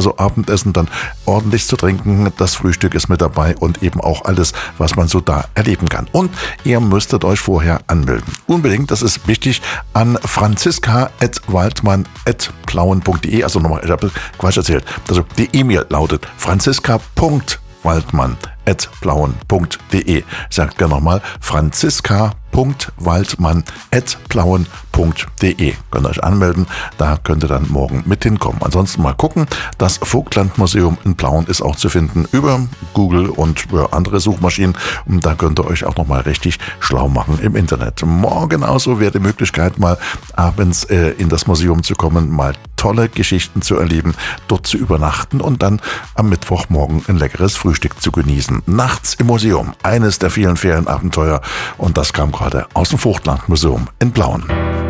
also Abendessen dann ordentlich zu trinken. Das Frühstück ist mit dabei und eben auch alles, was man so da erleben kann. Und ihr müsstet euch vorher anmelden. Unbedingt, das ist wichtig, an franziska@waldmann@plauen.de. Also nochmal, ich habe Quatsch erzählt. Also die E-Mail lautet franziska.waldmann@plauen.de. Sagt gerne nochmal franziska.waldmann@plauen.de. Könnt ihr euch anmelden, da könnt ihr dann morgen mit hinkommen. Ansonsten mal gucken, das Vogtlandmuseum in Plauen ist auch zu finden über Google und über andere Suchmaschinen. Und da könnt ihr euch auch nochmal richtig schlau machen im Internet. Morgen also wäre die Möglichkeit, mal abends in das Museum zu kommen, mal tolle Geschichten zu erleben, dort zu übernachten und dann am Mittwochmorgen ein leckeres Frühstück zu genießen. Nachts im Museum, eines der vielen Ferienabenteuer, und das kam gerade aus dem Vogtlandmuseum in Plauen.